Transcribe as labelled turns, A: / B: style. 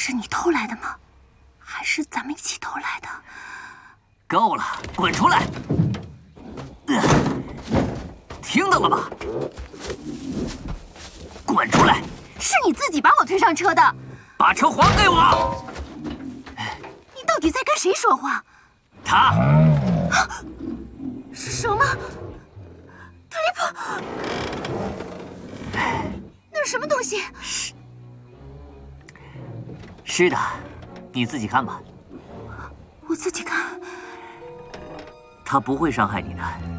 A: 是你偷来的吗？还是咱们一起偷来的？
B: 够了，滚出来！听到了吧？滚出来！
A: 是你自己把我推上车的。
B: 把车还给我！
A: 你到底在跟谁说话？
B: 他。
A: 什么？特里普？那是什么东西？
B: 是的，你自己看吧。
A: 我自己看。
B: 他不会伤害你的。